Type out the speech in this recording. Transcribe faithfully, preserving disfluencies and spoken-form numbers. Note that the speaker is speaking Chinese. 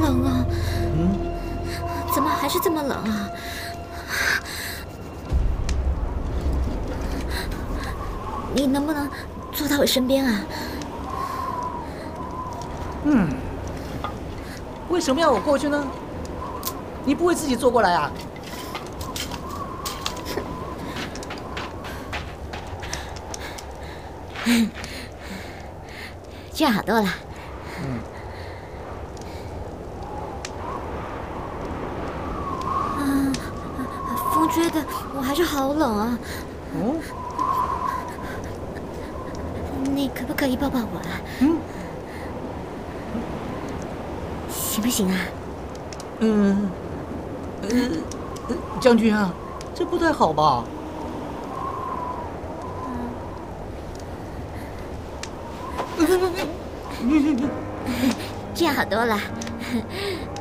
冷啊！ 嗯， 怎么还是这么冷啊？你能不能坐到我身边啊？ 嗯，为什么要我过去呢？你不会自己坐过来啊？ 这样好多了。 嗯。 啊，风吹的我还是好冷啊！ 哦， 你可不可以抱抱我啊？ 嗯， 行不行啊？ 嗯，呃，呃将军啊，这不太好吧？ 这样好多了。